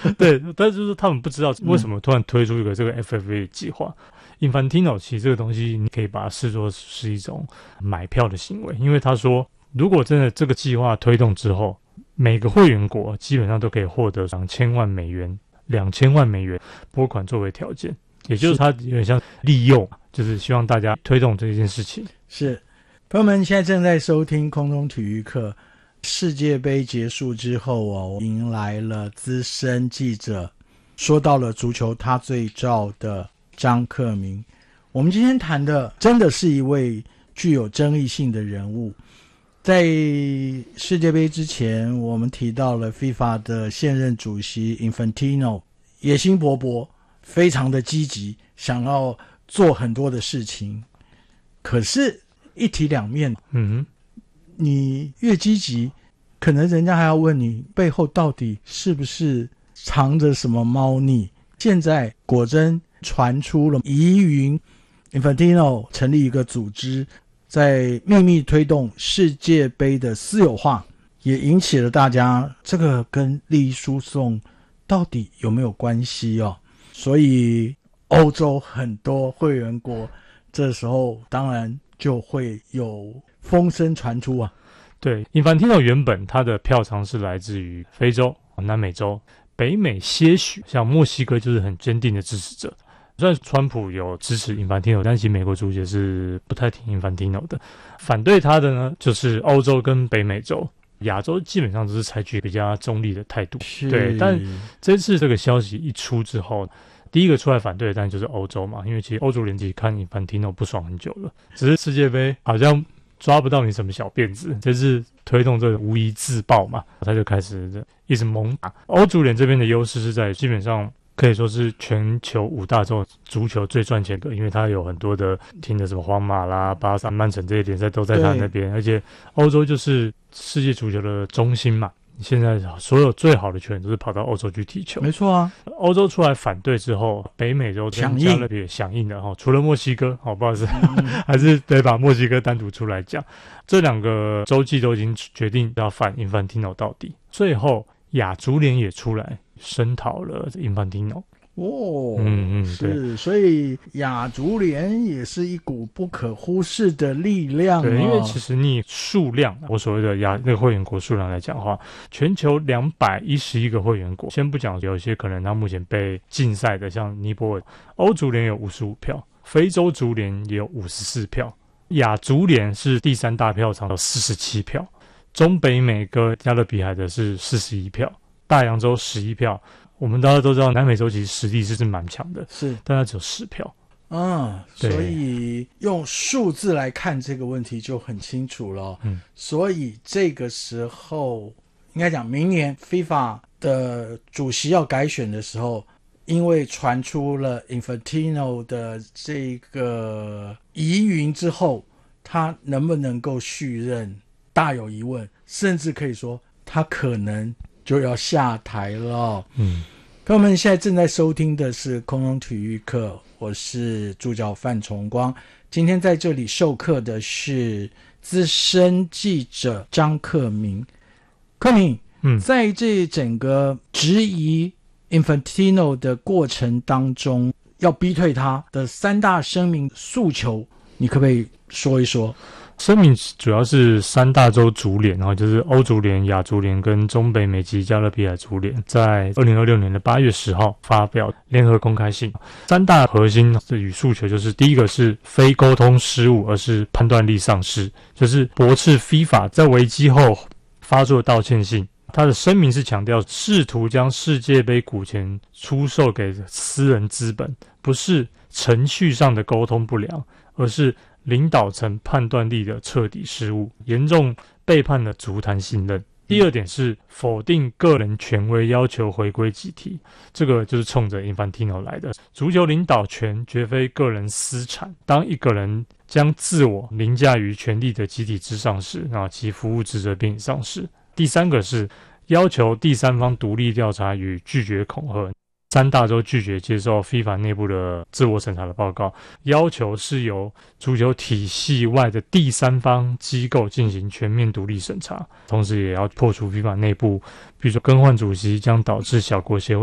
对，但是就是他们不知道为什么突然推出一个这个 FFA 计划。Infantino 其实这个东西你可以把它视作是一种买票的行为，因为他说如果真的这个计划推动之后，每个会员国基本上都可以获得2000万美元拨款作为条件，也就是他有点像利诱，就是希望大家推动这件事情。 是，朋友们现在正在收听空中体育课。世界杯结束之后迎来了资深记者，说到了足球他最照的张克明。我们今天谈的真的是一位具有争议性的人物。在世界杯之前，我们提到了 FIFA 的现任主席 Infantino， 野心勃勃，非常的积极，想要做很多的事情。可是一体两面，你越积极，可能人家还要问你背后到底是不是藏着什么猫腻。现在果真传出了疑云 Infantino 成立一个组织，在秘密推动世界杯的私有化，也引起了大家这个跟利益输送到底有没有关系所以欧洲很多会员国这时候当然就会有风声传出对， Infantino 原本他的票仓是来自于非洲、南美洲、北美些许，像墨西哥就是很坚定的支持者。虽然川普有支持 Infantino， 但其实美国足协是不太挺 Infantino 的。反对他的呢，就是欧洲跟北美洲，亚洲基本上都是采取比较中立的态度。对，但这次这个消息一出之后，第一个出来反对的当然就是欧洲嘛，因为其实欧洲联其实看 Infantino 不爽很久了，只是世界杯好像抓不到你什么小辫子，这是推动这个无疑自爆嘛，他就开始一直猛打。欧足联这边的优势是在基本上可以说是全球5大洲足球最赚钱的，因为他有很多的听的什么皇马啦、巴萨、曼城这些联赛都在他那边，而且欧洲就是世界足球的中心嘛。现在所有最好的球员都是跑到欧洲去踢球， 没错啊。 欧洲出来反对之后，北美洲跟加勒比也响应了除了墨西哥，不好意思，还是得把墨西哥单独出来讲。这2个洲际都已经决定要反 Infantino 到底，最后亚足联也出来声讨了 Infantino。是，所以亚足联也是一股不可忽视的力量对，因为其实你数量，我所谓的那个会员国数量来讲的话，全球211个会员国，先不讲有些可能他目前被禁赛的，像尼泊尔，欧足联有55票，非洲足联也有54票，亚足联是第3大票仓有47票，中北美跟加勒比海的是41票，大洋洲11票。我们大家都知道南美洲其实实力是蛮强的， 是， 但它只有10票。 所以用数字来看这个问题就很清楚了。所以这个时候应该讲明年 FIFA 的主席要改选的时候，因为传出了 Infantino 的这个疑云之后，他能不能够续任大有疑问，甚至可以说他可能就要下台了。朋友们现在正在收听的是空中体育课，我是助教范崇光。今天在这里授课的是资深记者张克明。克明，在这整个质疑 Infantino 的过程当中，要逼退他的3大声明诉求，你可不可以说一说？ 声明主要是3大洲足联，就是欧足联、亚足联跟中北美及加勒比海足联，在2026年的8月10号发表联合公开信。3大核心的诉求就是，第一个是非沟通失误，而是判断力丧失，就是驳斥 FIFA 在危机后发出的道歉信。他的声明是强调试图将世界杯股权出售给私人资本，不是程序上的沟通不良，而是领导层判断力的彻底失误，严重背叛了足坛信任。第2点是否定个人权威，要求回归集体，这个就是冲着 Infantino 来的。足球领导权绝非个人私产，当一个人将自我凌驾于权力的集体之上时，其服务职责便已丧失。第3个是要求第三方独立调查与拒绝恐吓。3大洲拒绝接受 FIFA 内部的自我审查的报告，要求是由足球体系外的第3方机构进行全面独立审查，同时也要破除 FIFA 内部比如说更换主席将导致小国协会